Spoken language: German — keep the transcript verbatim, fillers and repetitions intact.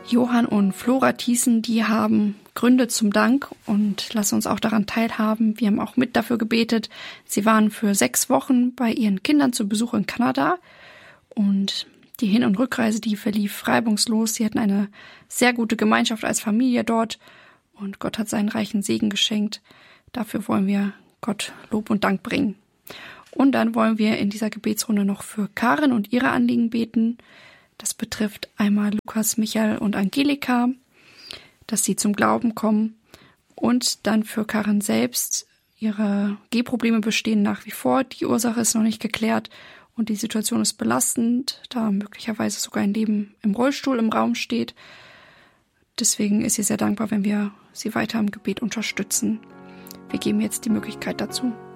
Johann und Flora Thiessen, die haben Gründe zum Dank und lassen uns auch daran teilhaben. Wir haben auch mit dafür gebetet. Sie waren für sechs Wochen bei ihren Kindern zu Besuch in Kanada und die Hin- und Rückreise, die verlief reibungslos. Sie hatten eine sehr gute Gemeinschaft als Familie dort und Gott hat seinen reichen Segen geschenkt. Dafür wollen wir Gott Lob und Dank bringen. Und dann wollen wir in dieser Gebetsrunde noch für Karin und ihre Anliegen beten. Das betrifft einmal Lukas, Michael und Angelika, dass sie zum Glauben kommen. Und dann für Karin selbst. Ihre Gehprobleme bestehen nach wie vor. Die Ursache ist noch nicht geklärt und die Situation ist belastend, da möglicherweise sogar ein Leben im Rollstuhl im Raum steht. Deswegen ist sie sehr dankbar, wenn wir sie weiter im Gebet unterstützen. Wir geben jetzt die Möglichkeit dazu.